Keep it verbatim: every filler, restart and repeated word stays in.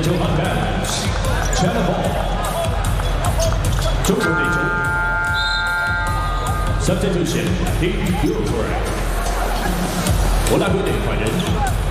篮球 Advance Channel Ball， 中国队中 Substitution Team Ukraine， 我来回队换人。